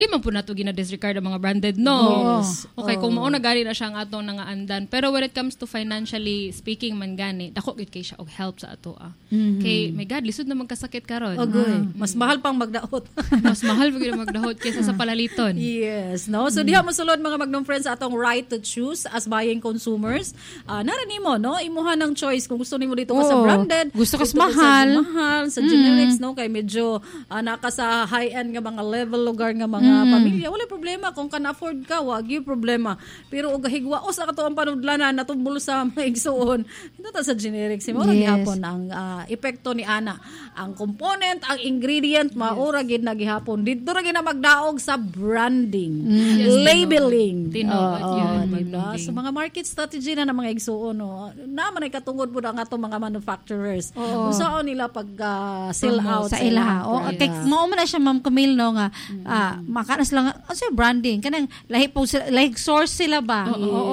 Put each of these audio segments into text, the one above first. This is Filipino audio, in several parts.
di man po nato gina-disregard ang mga branded, no? Yes. Okay, kung mauna gani na siya ang atong nangaandan. Pero when it comes to financially speaking man gani, dako gid kay siya og help sa ato. Kay, my God, lisod na magkasakit karon. Mas mahal pang magdaot. Mas mahal pag magdahot kaysa sa palaliton. Yes, no? So diha mosulod mga Magnum friends atong right to choose as buying consumers. Narani mo, no? Imuha ng choice kung gusto nimo dito ka sa branded, gusto ka ka mahal, sa generics, no? Kay medyo naka sa high-end nga mga level lugar nga mga pamilya, wala problema kung kan afford ka, wag yung problema. Pero og higwaos na kato ang panudlanan natumbol sa mga igsuon. Ito ta sa generics, mo ra gihapon ang epekto ni ana. Ang component, ang ingredient maura gid na gihapon. Dito ra gid na magdaog sa branding, labeling. Diba? So mga market strategy na ng mga igsuon, no. Naman ay katungod pud ang ato mga manufacturers. Usaon nila pag sell out sa ilaha. Okay, mao man na siya Ma'am Camille, no, nga makanas lang branding kanang lahi po sila, like source sila ba?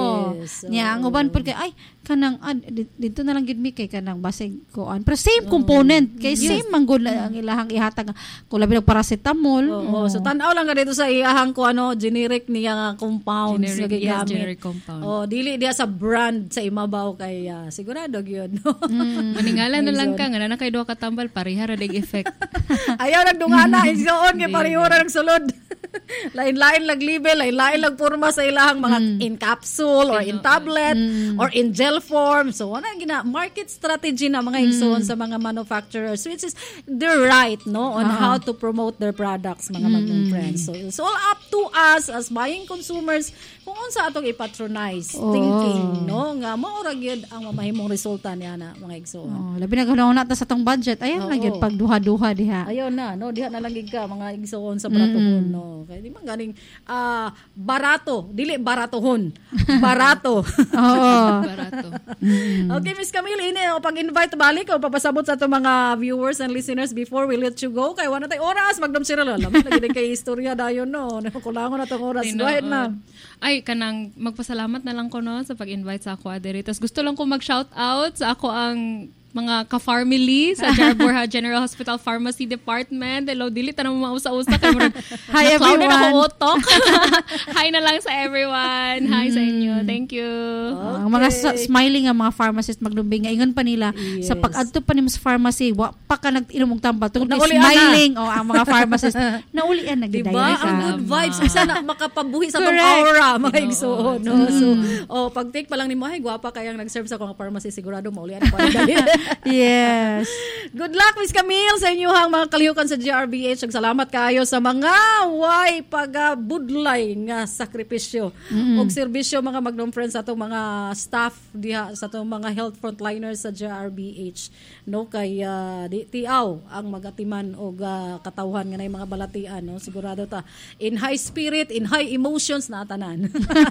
Nya ang uban pud kay ay kanang dito na lang gid mi kay kanang basig kuan pero same component kay same manggod ang ilahang ihatag kung labi ng paracetamol. So tan-aw lang ka dito sa iyahang ko generic niya nga compounds nga gigamit. Generic compound. Dili diya sa brand sa imabaw kay sigurado gyud, no. Maningala na lang ka nga na kay duha ka tambal pareha ra dig effect. Ayaw nagdungana igsoon kay pareho ra nagsulod. Lain-lain lag label, lain-lain lag porma sa ilahang mga in capsule or in tablet or in gel form. So ana gina market strategy na mga igsoon sa mga manufacturers which is they're right, no, on how to promote their products mga Magnum friends. So it's all up to us as buying consumers kung unsa atong ipatronize thinking, no, nga mao ra gyud ang mamahimong resulta niya na mga igsoon. Labi na ganaw ta sa tong budget ayan na gyud pag duha-duha diha. Ayaw na, no, diha na lang gid ka mga igsoon sa bratohon, no. Kaya di man ganing barato, dili baratohon. Barato. Barato. Okay, Miss Camille, ini pag-invite balik o papasabot sa atong mga viewers and listeners before we let you go. Kay wala tay oras Magnum Cyril. Alam mo lagi kay istorya dayon, no. Kulangon na tong oras. Go ahead na. Ay, kanang magpasalamat na lang ko, no, sa pag-invite sa ako adiri. Tas gusto lang ko mag-shout out sa ako ang mga ka-family sa Jaraborha General Hospital Pharmacy Department. Hello, dili tanong mo mausa-usa kay mo. Hi everyone. Hi na lang sa everyone. Hi sa inyo. Thank you. Ang mga smiling nga mga pharmacist maglumbing nga ingon pa nila sa pag-adto pa nimo sa pharmacy wa pa ka nag-inom og tambal tungod smiling ang mga pharmacist naulian na gid. Diba? Ang good vibes isa na makapabuhi sa tong aura mga igsoon, no. So pag take pa lang nimo ay gwapa kayang nag-serve sa akong pharmacy sigurado maulian pa dali. Yes. Good luck, Miss Camille, sa inyong mga kalihukan sa GRBH. Salamat kayo sa mga pagabudlay nga sakripisyo o serbisyo mga Magnum friends sa itong mga staff diha sa itong mga health frontliners sa GRBH. No, kay di tiaw ang magatiman o katawhan nga na mga balatian. No? Sigurado ta. In high spirit, in high emotions na tanan.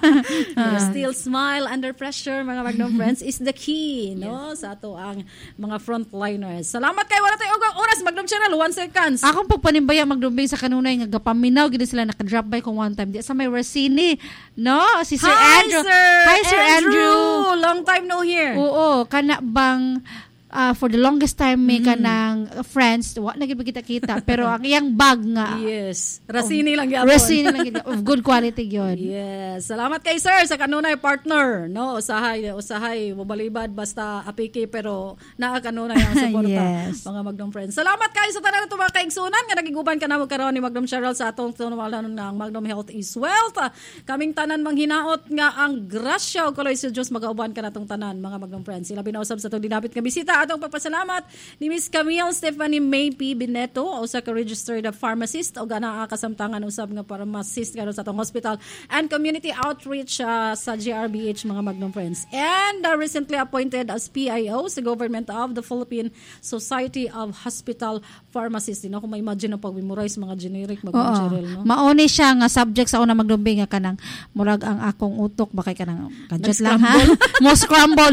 Still smile under pressure mga Magnum friends is the key, no, sa ato ang mga frontliners. Salamat kay wala tayo oras Magnum Channel 1 seconds. Akong pagpanimbaya magdumbing sa kanunay nga gapaminaw gid sila naka-drop by ko one time di sa may Racine, no, si Sir Andrew. Hi Sir Andrew. Long time no hear. Oo, kana bang for the longest time may kanang friends wa na gid kita pero ang iyang bag nga Racine lang gyapon. Racine lang gid of good quality gyud. Yes, salamat kay sir sa kanunay partner, no, usahay mobalibad basta apiki pero naa kanunay ang suporta. Mga Magnum friends, salamat kayo sa tanan nato mga kaigsunan nga nagiguban ka na karon ni Magnum Cheryl sa atong tunumalan ng Magnum Health is Wealth. Kaming tanan manghinaot nga ang grasya ug kaloy sa Dios magauban ka natong tanan mga Magnum friends. Sila binausab sa atong dinapit nga bisita atong pagpasalamat ni Miss Camille Stephanie May P. Bineto, usa ka registered pharmacist o gana kasamtangan usab nga pharmacist karon sa atong hospital and community outreach sa GRBH mga Magnum friends. And recently appointed as PIO sa Government of the Philippine Society of Hospital Pharmacists. Dino ko ma-imagine na pag-memorize mga generic Magnum Cheryl, no? Mauni siya nga subject sa una magdumbing nga kanang murag ang akong utok bakay kanang kadjot lang ha. Mo scramble.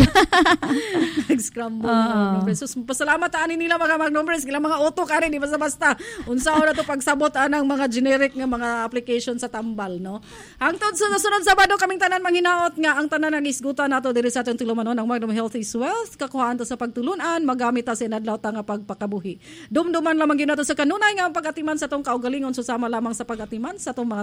Nag-scramble. So, pasalamat ani nila mga Magnum friends, kila mga utok ani di basta-basta. Unsaon na to pagsabot anang mga generic nga mga application sa tambal, no. Hangtod sa sunod Sabado kaming tanan manghinaot nga ang tanan nagisgutan nato diri sa atong tulumanon ang Magnum Health is Wealth. Kakuhaan to sa pagtulunan, magamit ta sa inadlaw ta nga pagpakabuhi. Dumduman lamang gyud nato sa kanunay nga ang pagatiman sa tong kaugalingon susama lamang sa pagatiman sa tong mga